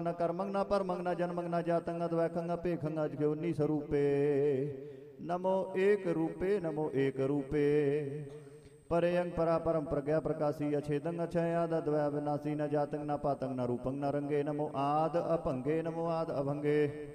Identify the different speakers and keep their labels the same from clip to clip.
Speaker 1: न कर्मंग न परमंग न जन्मंग न जातंग द्वैखंग पेखंग अजोनि स्वरूपे नमो एक रूपे नमो एक रूपे परे अंग परा परम प्रज्ञा प्रकाशी अछेदंग अक्षयाद द्वै विनाशी न जातंग न पातंग न रूपंग न रंगे नमो आद अभंगे नमो आद अभंगे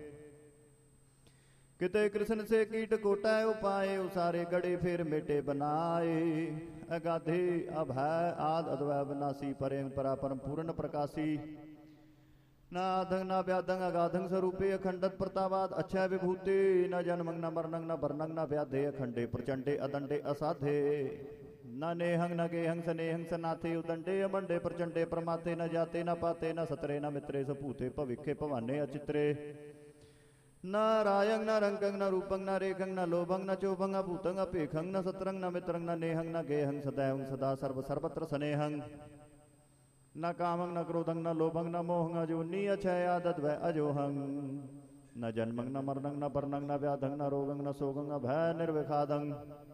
Speaker 1: किते कृष्ण से कीट कोटै उपाय उसारे गड़े फिर मेटे बनाए अगाधे अभय आद अद्वै विनाशी परे अंग परा परम पूर्ण प्रकाशी न आधंग न व्याधंग अगाधंग स्वरूपे अखंडत प्रतावाद अक्षय विभूति न जन्मंग न मरणंग न वर्णंग न व्याधे अखंडे प्रचंडे अदंडे असाधे न नेहंग न गेहंग सनेहंग सनाथे उदंडे अमंडे प्रचंडे प्रमाथे न जाते न पाते न सतरे न मित्रे सपूते भविखे भवाने अचित्रे न रायंग न रंगंग न रूपंग न रेखंग न लोभंग न चोभंग अभूतंग अपेखंग न सतरंग न मित्रंग न नेहंग न गेहंग सदैवंग सदा सर्व सर्वत्र स्नेहंग न कामंग न क्रोधंग न लोभंग न मोहंग अजोनि अक्षयादद्वै अजोहंग न जन्मंग न मरणंग न वर्णंग न व्याधंग न रोगंग न सोगंग अभय निर्विखादंग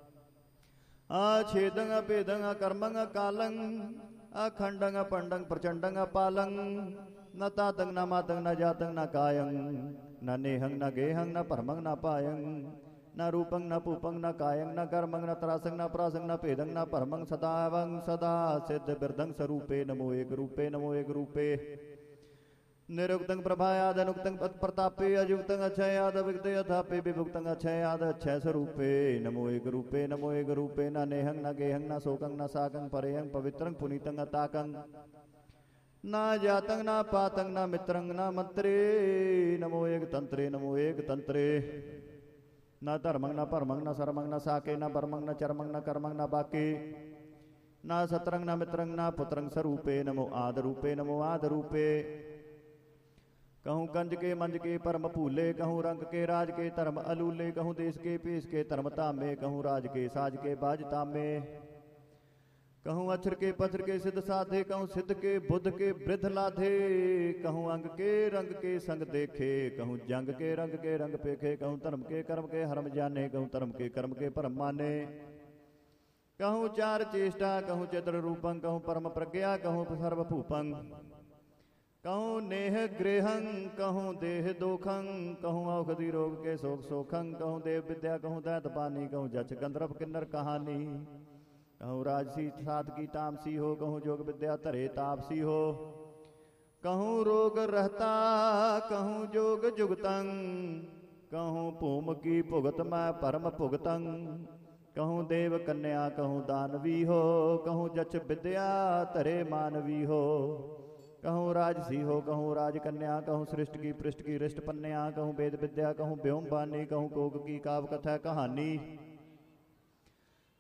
Speaker 1: अछेदंग अभेदंग अकर्मंग अकालंग अखंडंग पंडंग प्रचंडंग अपालंग न तातंग न मातंग न जातंग न कायंग न नेहंग न गेहंग न परमंग न पायंग न रूपंग न पूपंग न कायंग न कर्मंग न त्रासंग न प्रासंग न भेदंग न परमंग सदावंग सदा सिद्ध बिरदंग स्वरूपे नमो एक रूपे नमो एक रूपे निरुक्तंग प्रभायाद अनुक्तंग प्रतापे अयुक्तंग अक्षयाद विगते अथापे विभुक्तंग अक्षयाद अक्षय स्वरूपे नमो एक रूपे नमो एक रूपे न नेहंग न गेहंग न शोकंग न साकंग परेयंग पवित्रंग पुनीतंग अताकंग न जातंग न पातंग न मित्रंग न मंत्रे नमो एक तंत्रे नमो एक तंत्रे न धर्मंग न परमंग न सरमंग न साके न बर्मंग न चरमंग न कर्मंग न बाके न सतरंग न मित्रंग न पुत्रंग स्वरूपे नमो आद रूपे नमो आद रूपे कहूँ कंज के मंज के परम भूले कहूँ रंग के राज के धर्म अलूले कहूँ देश के पेश के धर्म तामे कहूँ राज के साज के बाज तामे कहूँ अक्षर के पत्थर के सिद्ध साधे कहूँ सिद्ध के बुद्ध के वृद्ध लाधे कहूँ अंग के रंग के संग देखे कहूँ जंग के रंग पेखे कहूँ धर्म के कर्म के हरम जाने कहूँ धर्म के कर्म के परम माने कहूँ चार चेष्टा कहूँ चित्र रूपं कहूँ परम प्रज्ञा कहूँ सर्व भूपंग कहूँ नेह गृहं कहूँ देह दोखं कहूँ औषधि रोग के शोक सोखं कहूँ देव विद्या कहूँ दैत पानी कहूँ जच गंधर्व किन्नर कहानी कहूँ राजसी साध की तामसी हो कहूँ जोग विद्या धरे तापसी हो कहूँ रोग रहता कहूँ जोग जुगतंग कहूँ भूम की भुगत मैं परम भुगतंग कहूँ देव कन्या कहूँ दानवी हो कहूँ जच विद्या धरे मानवी हो कहूँ राजसी हो कहूँ राजकन्या कहूँ सृष्ट की पृष्ठ की रिष्ट पन्या कहूँ वेद विद्या कहूँ व्योम बानी कहूँ कोक की काव कथा कहानी